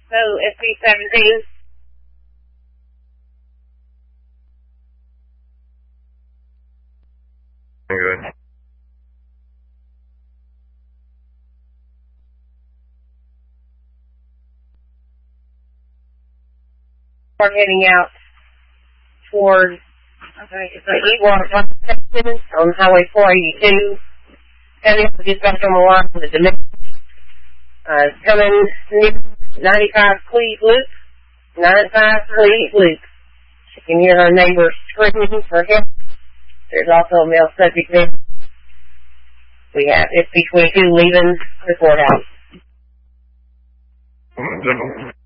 So, SB-17. Good. We're heading out toward, it's the Eatwater section on Highway 482. Coming up just back on the line with the Dominican. Coming near 95 Cleve Loop. 95 Cleve Loop. You can hear our neighbors screaming for help. There's also a male subject there. We have SB-22 leaving the courthouse.